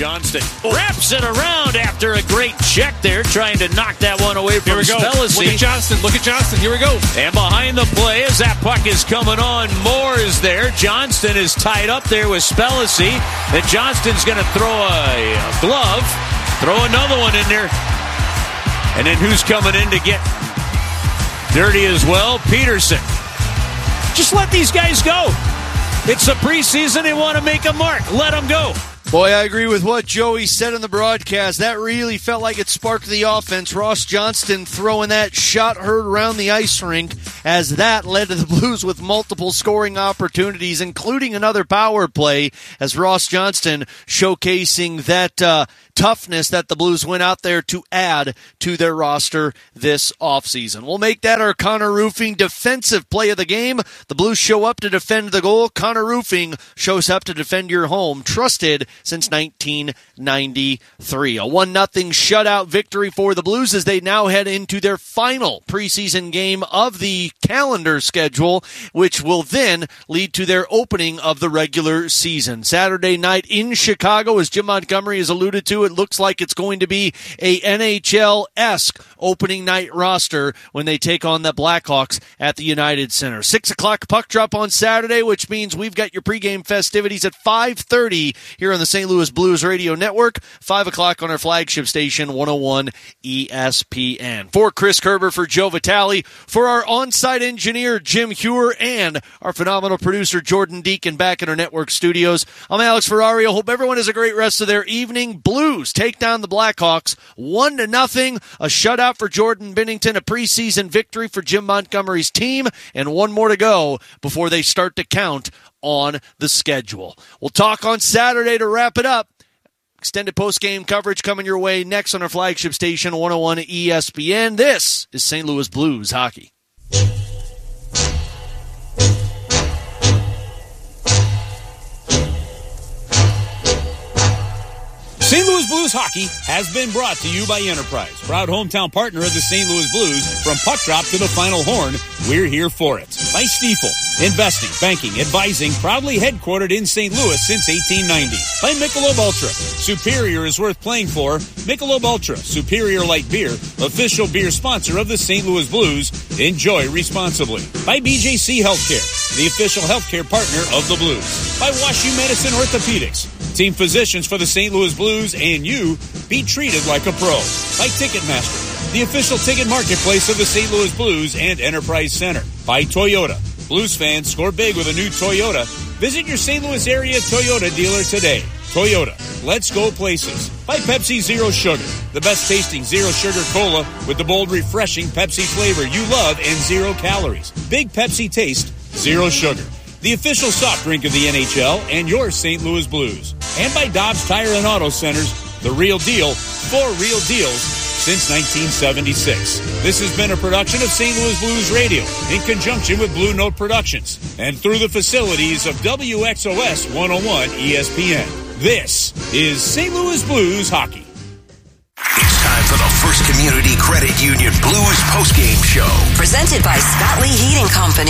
Johnston wraps it around after a great check there, trying to knock that one away from Spellacy. Look at Johnston. Here we go. And behind the play, as that puck is coming on, Moore is there. Johnston is tied up there with Spellacy. And Johnston's going to throw a glove, throw another one in there. And then who's coming in to get dirty as well? Peterson. Just let these guys go. It's a preseason. They want to make a mark. Let them go. Boy, I agree with what Joey said in the broadcast. That really felt like it sparked the offense. Ross Johnston throwing that shot heard around the ice rink, as that led to the Blues with multiple scoring opportunities, including another power play, as Ross Johnston showcasing that toughness that the Blues went out there to add to their roster this offseason. We'll make that our Connor Roofing defensive play of the game. The Blues show up to defend the goal. Connor Roofing shows up to defend your home. Trusted since 1993. A 1-0 shutout victory for the Blues as they now head into their final preseason game of the calendar schedule, which will then lead to their opening of the regular season. Saturday night in Chicago, as Jim Montgomery has alluded to, it looks like it's going to be a NHL-esque opening night roster when they take on the Blackhawks at the United Center. 6 o'clock puck drop on Saturday, which means we've got your pregame festivities at 5:30 here on the St. Louis Blues Radio Network, 5 o'clock on our flagship station, 101 ESPN. For Chris Kerber, for Joe Vitale, for our on-site engineer, Jim Hewer, and our phenomenal producer, Jordan Deacon, back in our network studios, I'm Alex Ferrario. Hope everyone has a great rest of their evening. Blues take down the Blackhawks 1-0, a shutout for Jordan Binnington, a preseason victory for Jim Montgomery's team, and one more to go before they start to count on the schedule. We'll talk on Saturday to wrap it up. Extended post-game coverage coming your way next on our flagship station, 101 ESPN. This is St. Louis Blues Hockey. St. Louis Blues Hockey has been brought to you by Enterprise, proud hometown partner of the St. Louis Blues. From puck drop to the final horn, we're here for it. By Stiefel, investing, banking, advising, proudly headquartered in St. Louis since 1890. By Michelob Ultra, superior is worth playing for. Michelob Ultra, superior light beer, official beer sponsor of the St. Louis Blues. Enjoy responsibly. By BJC Healthcare, the official healthcare partner of the Blues. By WashU Medicine Orthopedics, team physicians for the St. Louis Blues, and you be treated like a pro. By Ticketmaster, the official ticket marketplace of the St. Louis Blues and Enterprise Center. By Toyota. Blues fans, score big with a new Toyota. Visit your St. Louis area Toyota dealer today. Toyota, let's go places. By Pepsi Zero Sugar, the best tasting zero sugar cola with the bold, refreshing Pepsi flavor you love and 0 calories. Big Pepsi taste, zero sugar. The official soft drink of the NHL and your St. Louis Blues. And by Dobbs Tire and Auto Centers, the real deal for real deals since 1976. This has been a production of St. Louis Blues Radio in conjunction with Blue Note Productions and through the facilities of WXOS 101 ESPN. This is St. Louis Blues Hockey. It's time for the First Community Credit Union Blues postgame show. Presented by Scott Lee Heating Company.